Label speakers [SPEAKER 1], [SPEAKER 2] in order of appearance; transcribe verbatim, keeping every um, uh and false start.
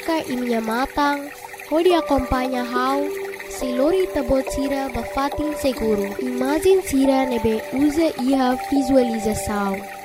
[SPEAKER 1] música e minha matang, onde acompanha how, se lori tabot sira bafatin seguro. Imagem sira nebe usa iha visualização.